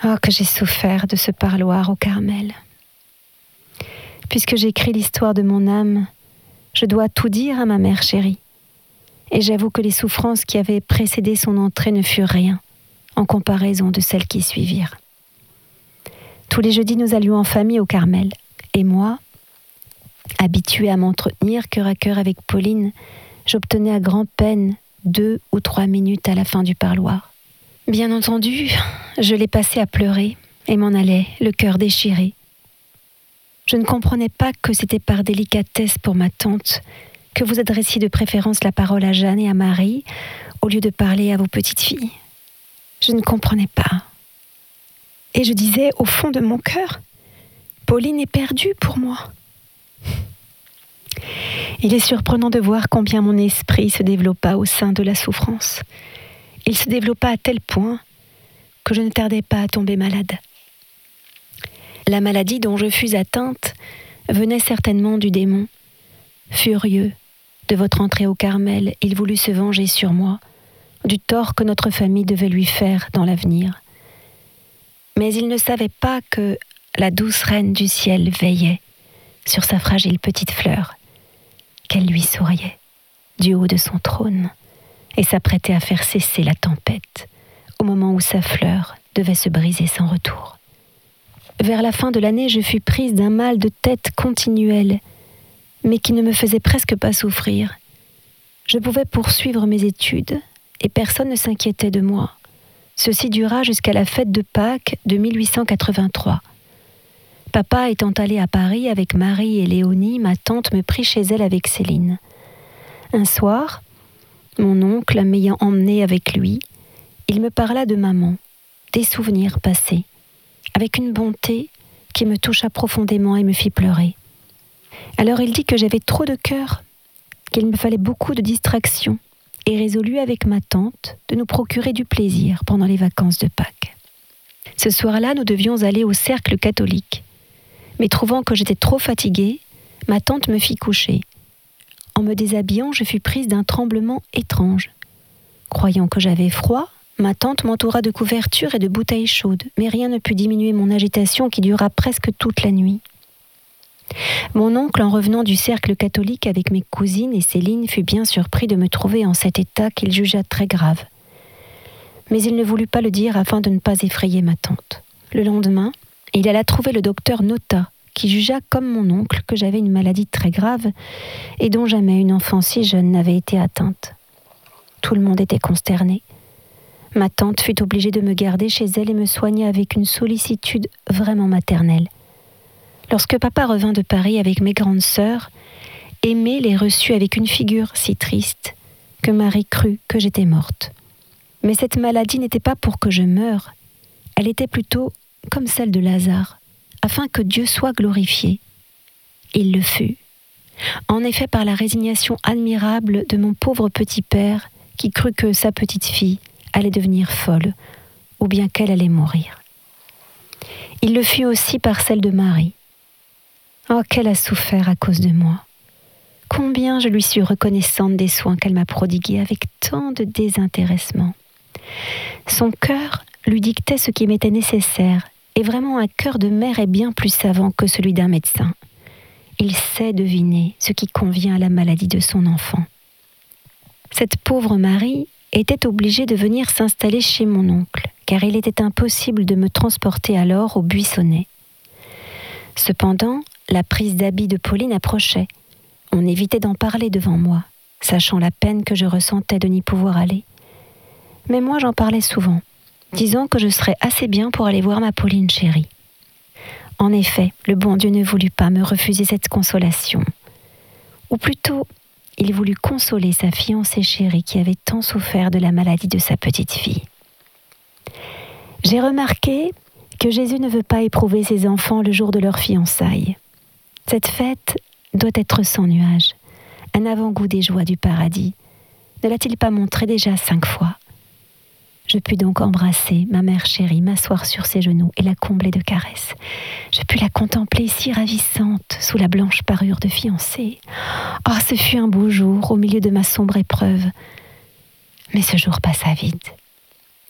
Oh, que j'ai souffert de ce parloir au Carmel. Puisque j'écris l'histoire de mon âme, je dois tout dire à ma mère chérie. Et j'avoue que les souffrances qui avaient précédé son entrée ne furent rien en comparaison de celles qui suivirent. Tous les jeudis, nous allions en famille au Carmel. Et moi, habituée à m'entretenir cœur à cœur avec Pauline, j'obtenais à grand-peine 2 ou 3 minutes à la fin du parloir. Bien entendu, je l'ai passé à pleurer et m'en allais, le cœur déchiré. Je ne comprenais pas que c'était par délicatesse pour ma tante que vous adressiez de préférence la parole à Jeanne et à Marie au lieu de parler à vos petites filles. Je ne comprenais pas. Et je disais au fond de mon cœur, Pauline est perdue pour moi. Il est surprenant de voir combien mon esprit se développa au sein de la souffrance. Il se développa à tel point que je ne tardais pas à tomber malade. La maladie dont je fus atteinte venait certainement du démon. Furieux de votre entrée au Carmel, il voulut se venger sur moi, du tort que notre famille devait lui faire dans l'avenir. Mais il ne savait pas que la douce reine du ciel veillait sur sa fragile petite fleur, qu'elle lui souriait du haut de son trône et s'apprêtait à faire cesser la tempête au moment où sa fleur devait se briser sans retour. Vers la fin de l'année, je fus prise d'un mal de tête continuel, mais qui ne me faisait presque pas souffrir. Je pouvais poursuivre mes études et personne ne s'inquiétait de moi. Ceci dura jusqu'à la fête de Pâques de 1883. Papa étant allé à Paris avec Marie et Léonie, ma tante me prit chez elle avec Céline. Un soir, mon oncle m'ayant emmenée avec lui, il me parla de maman, des souvenirs passés, avec une bonté qui me toucha profondément et me fit pleurer. Alors il dit que j'avais trop de cœur, qu'il me fallait beaucoup de distraction, et résolut avec ma tante de nous procurer du plaisir pendant les vacances de Pâques. Ce soir-là, nous devions aller au cercle catholique. Mais trouvant que j'étais trop fatiguée, ma tante me fit coucher. En me déshabillant, je fus prise d'un tremblement étrange. Croyant que j'avais froid, ma tante m'entoura de couvertures et de bouteilles chaudes, mais rien ne put diminuer mon agitation qui dura presque toute la nuit. Mon oncle, en revenant du cercle catholique avec mes cousines et Céline, fut bien surpris de me trouver en cet état qu'il jugea très grave. Mais il ne voulut pas le dire afin de ne pas effrayer ma tante. Le lendemain, il alla trouver le docteur Nota, qui jugea comme mon oncle que j'avais une maladie très grave et dont jamais une enfant si jeune n'avait été atteinte. Tout le monde était consterné. Ma tante fut obligée de me garder chez elle et me soigna avec une sollicitude vraiment maternelle. Lorsque papa revint de Paris avec mes grandes sœurs, Aimée les reçut avec une figure si triste que Marie crut que j'étais morte. Mais cette maladie n'était pas pour que je meure, elle était plutôt comme celle de Lazare, afin que Dieu soit glorifié. Il le fut. En effet, par la résignation admirable de mon pauvre petit père, qui crut que sa petite fille allait devenir folle, ou bien qu'elle allait mourir. Il le fut aussi par celle de Marie. Oh, qu'elle a souffert à cause de moi. Combien je lui suis reconnaissante des soins qu'elle m'a prodigués avec tant de désintéressement. Son cœur lui dictait ce qui m'était nécessaire, et vraiment un cœur de mère est bien plus savant que celui d'un médecin. Il sait deviner ce qui convient à la maladie de son enfant. Cette pauvre Marie était obligée de venir s'installer chez mon oncle, car il était impossible de me transporter alors au Buissonnet. Cependant, la prise d'habit de Pauline approchait. On évitait d'en parler devant moi, sachant la peine que je ressentais de n'y pouvoir aller. Mais moi, j'en parlais souvent, disant que je serais assez bien pour aller voir ma Pauline chérie. En effet, le bon Dieu ne voulut pas me refuser cette consolation. Ou plutôt, il voulut consoler sa fiancée chérie qui avait tant souffert de la maladie de sa petite fille. J'ai remarqué que Jésus ne veut pas éprouver ses enfants le jour de leur fiançailles. Cette fête doit être sans nuage, un avant-goût des joies du paradis. Ne l'a-t-il pas montré déjà 5 fois ? Je pus donc embrasser ma mère chérie, m'asseoir sur ses genoux et la combler de caresses. Je pus la contempler si ravissante sous la blanche parure de fiancée. Oh, ce fut un beau jour au milieu de ma sombre épreuve. Mais ce jour passa vite.